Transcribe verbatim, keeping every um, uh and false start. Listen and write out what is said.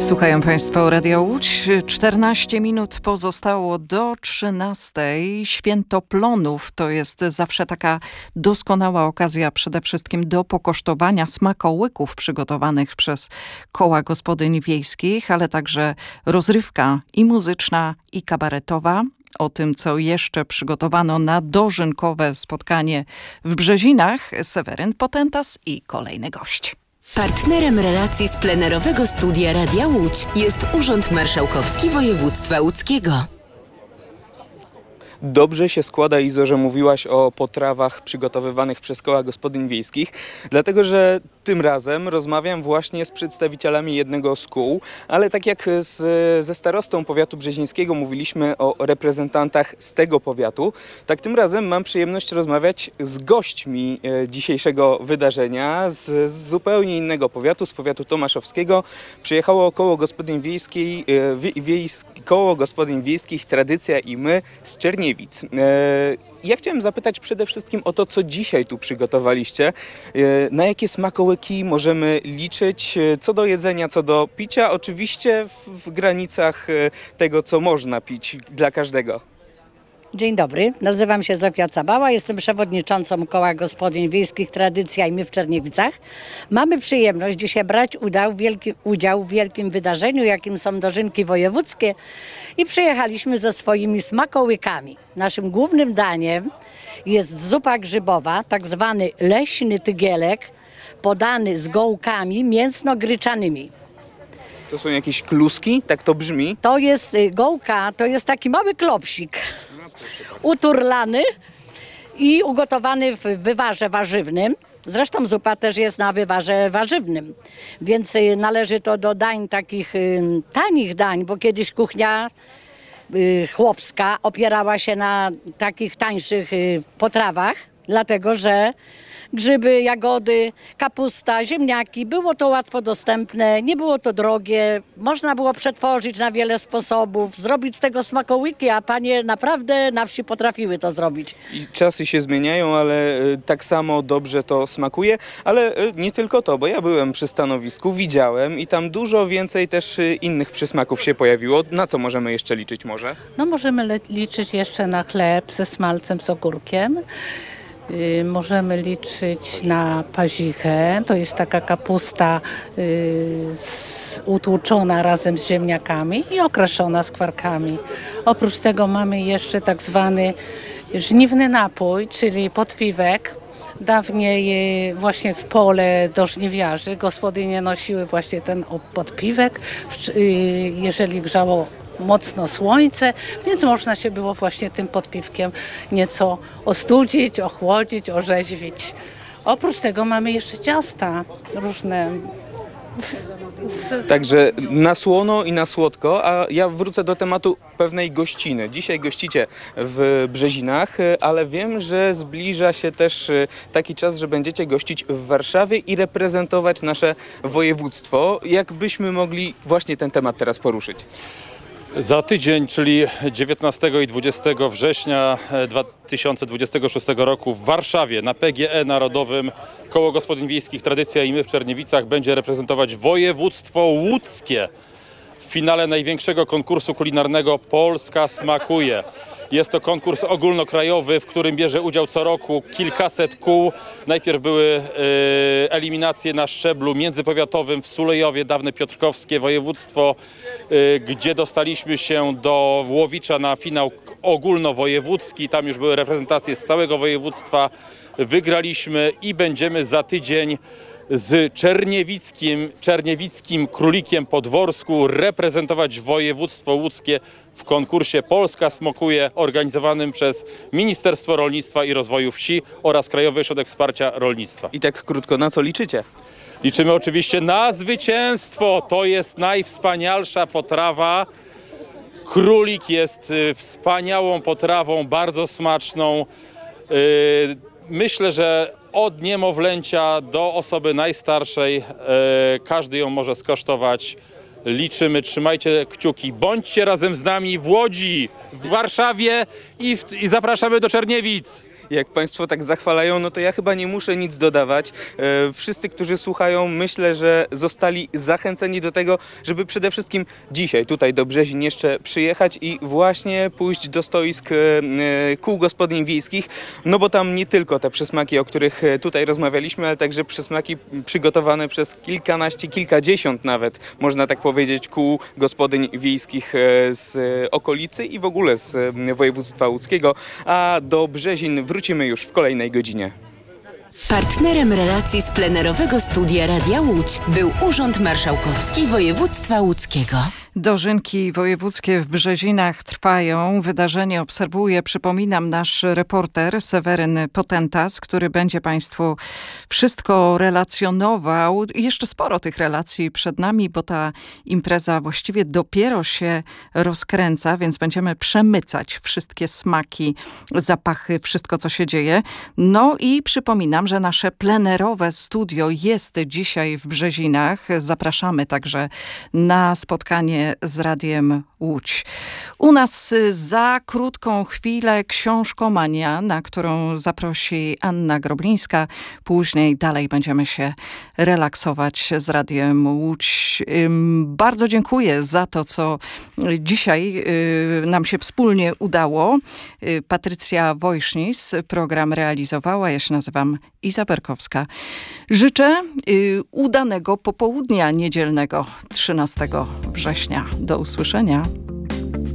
Słuchają Państwo Radia Łódź. czternaście minut pozostało do trzynastej. Święto Plonów to jest zawsze taka doskonała okazja przede wszystkim do pokosztowania smakołyków przygotowanych przez koła gospodyń wiejskich, ale także rozrywka i muzyczna, i kabaretowa. O tym, co jeszcze przygotowano na dożynkowe spotkanie w Brzezinach, Seweryn Potentas i kolejny gość. Partnerem relacji z plenerowego studia Radia Łódź jest Urząd Marszałkowski Województwa Łódzkiego. Dobrze się składa, Izo, że mówiłaś o potrawach przygotowywanych przez koła gospodyń wiejskich, dlatego że tym razem rozmawiam właśnie z przedstawicielami jednego z kół, ale tak jak z, ze starostą powiatu brzezińskiego mówiliśmy o reprezentantach z tego powiatu, tak tym razem mam przyjemność rozmawiać z gośćmi dzisiejszego wydarzenia z, z zupełnie innego powiatu, z powiatu tomaszowskiego. Przyjechało koło gospodyń wiejskiej, wie, wiejsk, koło gospodyń wiejskich Tradycja i My z Czerniewic. Ja chciałem zapytać przede wszystkim o to, co dzisiaj tu przygotowaliście. Na jakie smakołyki możemy liczyć, co do jedzenia, co do picia, oczywiście w, w granicach tego, co można pić dla każdego. Dzień dobry, nazywam się Zofia Cabała, jestem przewodniczącą Koła Gospodyń Wiejskich Tradycja i My w Czerniewicach. Mamy przyjemność dzisiaj brać udział w, wielkim, udział w wielkim wydarzeniu, jakim są dożynki wojewódzkie i przyjechaliśmy ze swoimi smakołykami. Naszym głównym daniem jest zupa grzybowa, tak zwany leśny tygielek, podany z gołkami mięsno-gryczanymi. To są jakieś kluski? Tak to brzmi? To jest gołka, to jest taki mały klopsik. Uturlany i ugotowany w wywarze warzywnym. Zresztą zupa też jest na wywarze warzywnym, więc należy to do dań takich tanich dań, bo kiedyś kuchnia chłopska opierała się na takich tańszych potrawach, dlatego że grzyby, jagody, kapusta, ziemniaki, było to łatwo dostępne, nie było to drogie, można było przetworzyć na wiele sposobów, zrobić z tego smakołyki, a panie naprawdę na wsi potrafiły to zrobić. I czasy się zmieniają, ale tak samo dobrze to smakuje, ale nie tylko to, bo ja byłem przy stanowisku, widziałem i tam dużo więcej też innych przysmaków się pojawiło. Na co możemy jeszcze liczyć może? No możemy liczyć jeszcze na chleb ze smalcem, z ogórkiem. Yy, możemy liczyć na pazichę, to jest taka kapusta yy, z, utłuczona razem z ziemniakami i okraszona skwarkami. Oprócz tego mamy jeszcze tak zwany żniwny napój, czyli podpiwek. Dawniej yy, właśnie w pole do żniwiarzy gospodynie nosiły właśnie ten podpiwek, yy, jeżeli grzało mocno słońce, więc można się było właśnie tym podpiwkiem nieco ostudzić, ochłodzić, orzeźwić. Oprócz tego mamy jeszcze ciasta różne. Także na słono i na słodko, a ja wrócę do tematu pewnej gościny. Dzisiaj gościcie w Brzezinach, ale wiem, że zbliża się też taki czas, że będziecie gościć w Warszawie i reprezentować nasze województwo. Jakbyśmy mogli właśnie ten temat teraz poruszyć? Za tydzień, czyli dziewiętnastego i dwudziestego września dwa tysiące dwudziestego szóstego roku w Warszawie na P G E Narodowym Koło Gospodyń Wiejskich Tradycja i My w Czerniewicach będzie reprezentować województwo łódzkie w finale największego konkursu kulinarnego Polska smakuje. Jest to konkurs ogólnokrajowy, w którym bierze udział co roku kilkaset kół. Najpierw były y, eliminacje na szczeblu międzypowiatowym w Sulejowie, dawne Piotrkowskie województwo, y, gdzie dostaliśmy się do Łowicza na finał ogólnowojewódzki. Tam już były reprezentacje z całego województwa. Wygraliśmy i będziemy za tydzień z czerniewickim, czerniewickim królikiem Podworsku reprezentować województwo łódzkie w konkursie Polska Smakuje organizowanym przez Ministerstwo Rolnictwa i Rozwoju Wsi oraz Krajowy Ośrodek Wsparcia Rolnictwa. I tak krótko, na co liczycie? Liczymy oczywiście na zwycięstwo. To jest najwspanialsza potrawa. Królik jest wspaniałą potrawą, bardzo smaczną. Myślę, że od niemowlęcia do osoby najstarszej każdy ją może skosztować. Liczymy, trzymajcie kciuki, bądźcie razem z nami w Łodzi, w Warszawie i, w, i zapraszamy do Czerniewic. Jak Państwo tak zachwalają, no to ja chyba nie muszę nic dodawać. E, Wszyscy, którzy słuchają, myślę, że zostali zachęceni do tego, żeby przede wszystkim dzisiaj tutaj do Brzezin jeszcze przyjechać i właśnie pójść do stoisk e, kół gospodyń wiejskich, no bo tam nie tylko te przysmaki, o których tutaj rozmawialiśmy, ale także przysmaki przygotowane przez kilkanaście, kilkadziesiąt nawet, można tak powiedzieć, kół gospodyń wiejskich z okolicy i w ogóle z województwa łódzkiego, a do Brzezin wrócimy już w kolejnej godzinie. Partnerem relacji z plenerowego studia Radia Łódź był Urząd Marszałkowski Województwa Łódzkiego. Dożynki wojewódzkie w Brzezinach trwają. Wydarzenie obserwuje, przypominam, nasz reporter Seweryn Potentas, który będzie Państwu wszystko relacjonował. Jeszcze sporo tych relacji przed nami, bo ta impreza właściwie dopiero się rozkręca, więc będziemy przemycać wszystkie smaki, zapachy, wszystko co się dzieje. No i przypominam, że nasze plenerowe studio jest dzisiaj w Brzezinach. Zapraszamy także na spotkanie z Radiem Łódź. U nas za krótką chwilę książkomania, na którą zaprosi Anna Groblińska. Później dalej będziemy się relaksować z Radiem Łódź. Bardzo dziękuję za to, co dzisiaj nam się wspólnie udało. Patrycja Wojsznis program realizowała. Ja się nazywam Iza Berkowska. Życzę udanego popołudnia niedzielnego trzynastego września. Do usłyszenia.